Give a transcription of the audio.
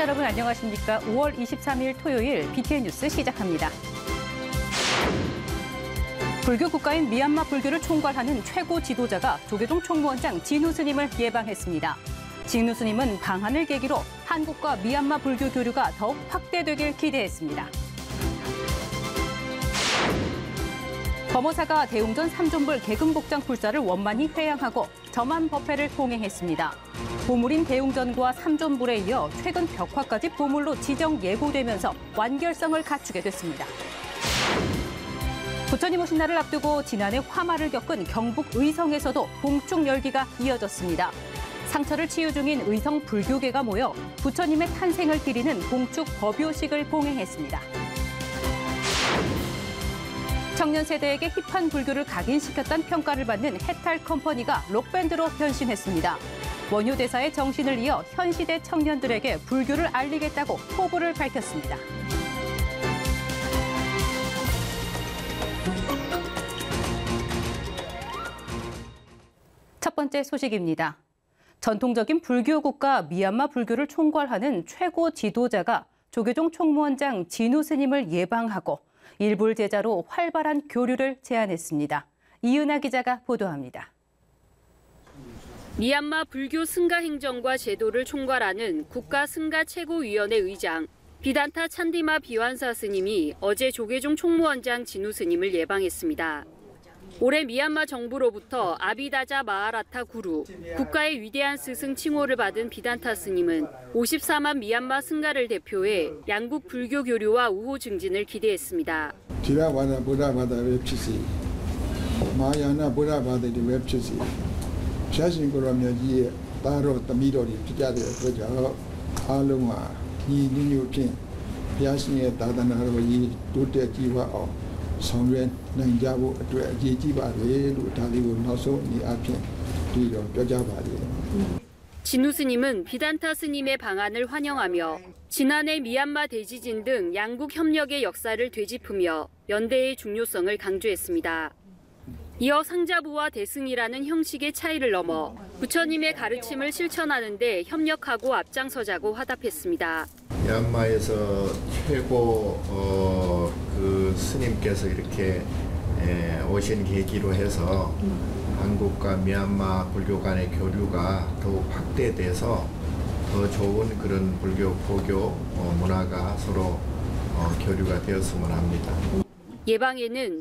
시청자 여러분 안녕하십니까? 5월 23일 토요일 BTN 뉴스 시작합니다. 불교 국가인 미얀마 불교를 총괄하는 최고 지도자가 조계종 총무원장 진우 스님을 예방했습니다. 진우 스님은 방한을 계기로 한국과 미얀마 불교 교류가 더욱 확대되길 기대했습니다. 범어사가 대웅전 3존불 계금복장 불사를 원만히 회양하고 점안 법회를 봉행했습니다. 보물인 대웅전과 3존불에 이어 최근 벽화까지 보물로 지정 예고되면서 완결성을 갖추게 됐습니다. 부처님 오신 날을 앞두고 지난해 화마를 겪은 경북 의성에서도 봉축 열기가 이어졌습니다. 상처를 치유 중인 의성 불교계가 모여 부처님의 탄생을 기리는 봉축 법요식을 봉행했습니다. 청년 세대에게 힙한 불교를 각인시켰다는 평가를 받는 해탈 컴퍼니가 록밴드로 변신했습니다. 원효 대사의 정신을 이어 현 시대 청년들에게 불교를 알리겠다고 포부를 밝혔습니다. 첫 번째 소식입니다. 전통적인 불교 국가 미얀마 불교를 총괄하는 최고 지도자가 조계종 총무원장 진우 스님을 예방하고 일불 제자로 활발한 교류를 제안했습니다. 이은하 기자가 보도합니다. 미얀마 불교 승가 행정과 제도를 총괄하는 국가 승가 최고위원회 의장 비단타 찬디마 비완사 스님이 어제 조계종 총무원장 진우 스님을 예방했습니다. 올해 미얀마 정부로부터 아비다자 마하라타 구루, 국가의 위대한 스승 칭호를 받은 비단타 스님은 54만 미얀마 승가를 대표해 양국 불교 교류와 우호 증진을 기대했습니다. 디라바다 보다바다 웹치시, 마야나 보다바다 웹치시, 샤신고라면이 따로 미로리 피자들 그저 알롱아 이 뉴뉴핀 야신의 다단하로 이 도대 지와 성련 냉자부 예지바를 다리고 나서 이 앞에 뒤로 뼈잡아요. 진우 스님은 비단타 스님의 방안을 환영하며 지난해 미얀마 대지진 등 양국 협력의 역사를 되짚으며 연대의 중요성을 강조했습니다. 이어 상자부와 대승이라는 형식의 차이를 넘어 부처님의 가르침을 실천하는 데 협력하고 앞장서자고 화답했습니다. 미얀마에서 최고 그 스님께서 이렇게 오신 계기로 해서 한국과 미얀마 불교 간의 교류가 더욱 확대돼서 더 좋은 그런 불교 포교 문화가 서로 교류가 되었으면 합니다. 예방에는